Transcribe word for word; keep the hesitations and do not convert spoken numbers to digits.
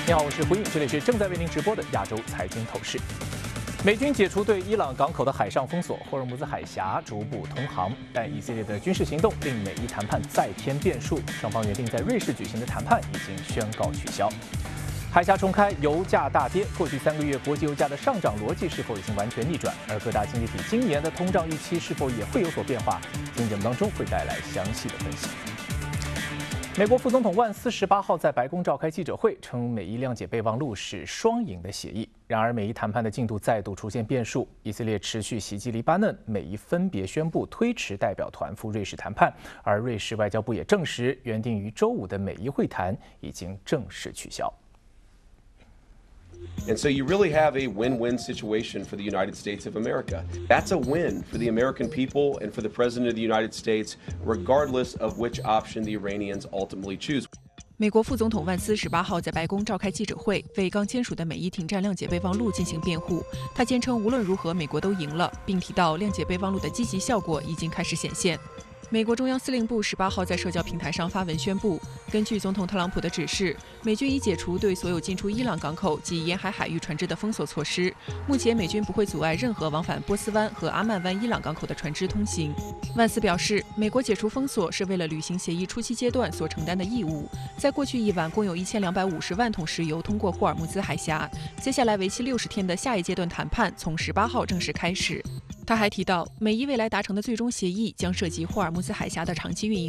你好，我是胡颖，这里是正在为您直播的亚洲财经透视。美军解除对伊朗港口的海上封锁，霍尔木兹海峡逐步通航，但以色列的军事行动令美伊谈判再添变数。双方原定在瑞士举行的谈判已经宣告取消。海峡重开，油价大跌。过去三个月国际油价的上涨逻辑是否已经完全逆转？而各大经济体今年的通胀预期是否也会有所变化？今天节目当中会带来详细的分析。美国副总统万斯十八号在白宫召开记者会，称美伊谅解备忘录是双赢的协议。然而，美伊谈判的进度再度出现变数，以色列持续袭击黎巴嫩，美伊分别宣布推迟代表团赴瑞士谈判，而瑞士外交部也证实，原定于周五的美伊会谈已经正式取消。 And so you really have a win-win situation for the United States of America. That's a win for the American people and for the President of the United States, regardless of which option the Iranians ultimately choose. 美国副总统万斯十八号在白宫召开记者会，为刚签署的美伊停战谅解备忘录进行辩护。他坚称，无论如何，美国都赢了，并提到谅解备忘录的积极效果已经开始显现。美国中央司令部十八号在社交平台上发文宣布，根据总统特朗普的指示，美军已解除对所有进出伊朗港口及沿海海域船只的封锁措施。目前，美军不会阻碍任何往返波斯湾和阿曼湾伊朗港口的船只通行。万斯表示，美国解除封锁是为了履行协议初期阶段所承担的义务。在过去一晚，共有一千两百五十万桶石油通过霍尔木兹海峡。接下来为期六十天的下一阶段谈判从十八号正式开始。他还提到，美伊未来达成的最终协议将涉及霍尔木兹海峡的长期运营。